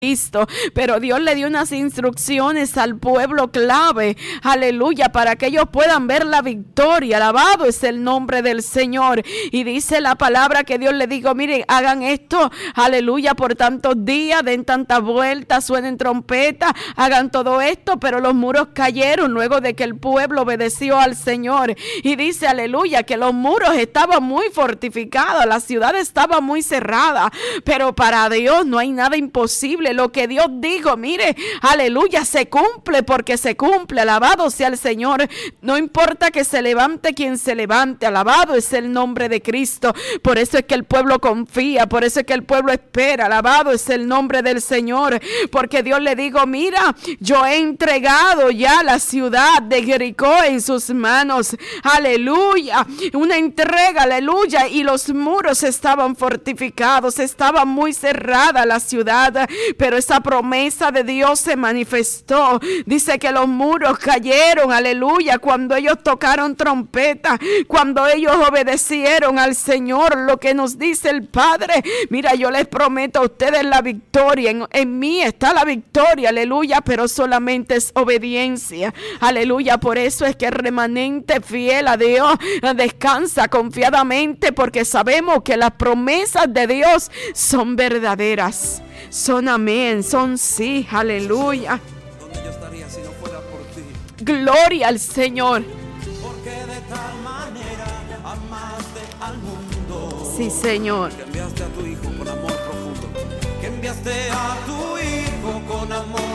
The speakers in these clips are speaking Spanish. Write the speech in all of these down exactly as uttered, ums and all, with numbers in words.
Cristo, pero Dios le dio unas instrucciones al pueblo clave, aleluya, para que ellos puedan ver la victoria. Alabado es el nombre del Señor. Y dice la palabra que Dios le dijo: miren, hagan esto, aleluya, por tantos días, den tantas vueltas, suenen trompetas, hagan todo esto. Pero los muros cayeron luego de que el pueblo obedeció al Señor. Y dice, aleluya, que los muros estaban muy fortificados, la ciudad estaba muy cerrada, pero para Dios no hay nada imposible. Lo que Dios dijo, mire, aleluya, se cumple porque se cumple. Alabado sea el Señor. No importa que se levante quien se levante, alabado es el nombre de Cristo. Por eso es que el pueblo confía, por eso es que el pueblo espera. Alabado es el nombre del Señor, porque Dios le dijo: mira, yo he entregado ya la ciudad de Jericó en sus manos. Aleluya, una entrega, aleluya, y los muros estaban fortificados, estaba muy cerrada la ciudad, pero esa promesa de Dios se manifestó. Dice que los muros cayeron, aleluya, cuando ellos tocaron trompeta, cuando ellos obedecieron al Señor. Lo que nos dice el Padre: mira, yo les prometo a ustedes la victoria, en, en mí está la victoria, aleluya, pero solamente es obediencia, aleluya. Por eso es que el remanente fiel a Dios descansa confiadamente, porque sabemos que las promesas de Dios son verdaderas, son amén, son sí, aleluya. ¿Dónde yo estaría si no fuera por ti? Gloria al Señor. Porque de tal manera amaste al mundo. Sí, Señor. Que enviaste a tu Hijo con amor profundo. Que enviaste a tu Hijo con amor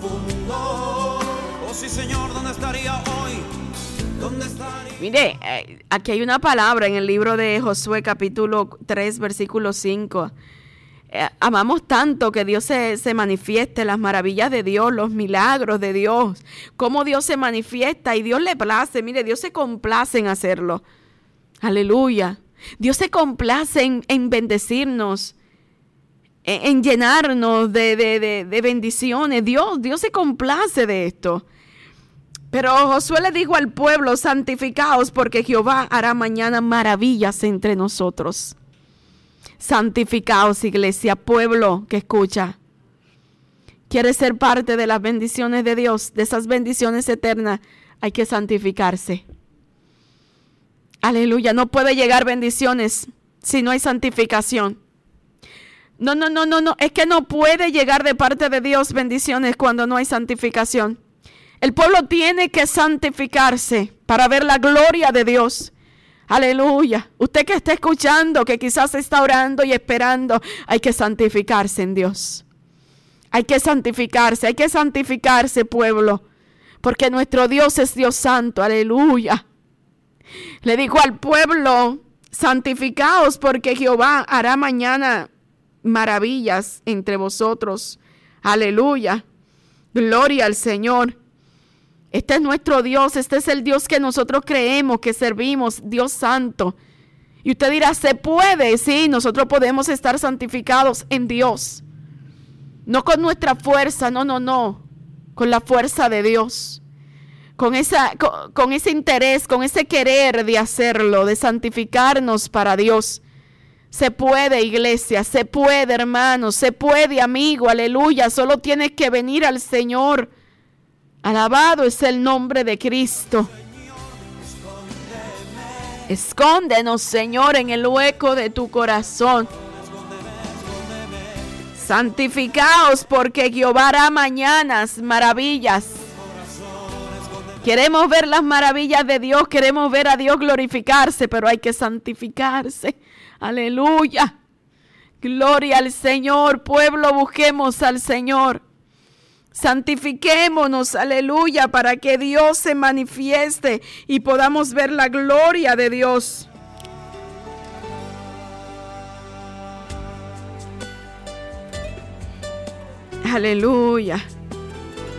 profundo. Oh sí, Señor, ¿dónde estaría hoy? ¿Dónde estaría? Mire, eh, aquí hay una palabra en el libro de Josué capítulo tres versículo cinco. Eh, amamos tanto que Dios se, se manifieste, las maravillas de Dios, los milagros de Dios, cómo Dios se manifiesta y Dios le place. Mire, Dios se complace en hacerlo. Aleluya. Dios se complace en, en bendecirnos, en, en llenarnos de, de, de, de bendiciones. Dios, Dios se complace de esto. Pero Josué le dijo al pueblo: santificaos, porque Jehová hará mañana maravillas entre nosotros. Santificaos, iglesia, pueblo que escucha. ¿Quiere ser parte de las bendiciones de Dios, de esas bendiciones eternas? Hay que santificarse. Aleluya, no puede llegar bendiciones si no hay santificación. No, no, no, no, no, es que no puede llegar de parte de Dios bendiciones cuando no hay santificación. El pueblo tiene que santificarse para ver la gloria de Dios. Aleluya. Usted que está escuchando, que quizás está orando y esperando, hay que santificarse en Dios. Hay que santificarse, hay que santificarse, pueblo, porque nuestro Dios es Dios santo. Aleluya. Le dijo al pueblo: santificaos, porque Jehová hará mañana maravillas entre vosotros. Aleluya. Gloria al Señor. Este es nuestro Dios, este es el Dios que nosotros creemos, que servimos, Dios santo. Y usted dirá: ¿se puede? Sí, nosotros podemos estar santificados en Dios. No con nuestra fuerza, no, no, no. Con la fuerza de Dios. Con, esa, con, con ese interés, con ese querer de hacerlo, de santificarnos para Dios. Se puede, iglesia, se puede, hermano, se puede, amigo, aleluya. Solo tienes que venir al Señor. Alabado es el nombre de Cristo. Escóndenos, Señor, en el hueco de tu corazón. Santificaos, porque Jehová hará mañanas maravillas. Queremos ver las maravillas de Dios, queremos ver a Dios glorificarse, pero hay que santificarse. Aleluya. Gloria al Señor. Pueblo, busquemos al Señor. Santifiquémonos, aleluya, para que Dios se manifieste y podamos ver la gloria de Dios. Aleluya.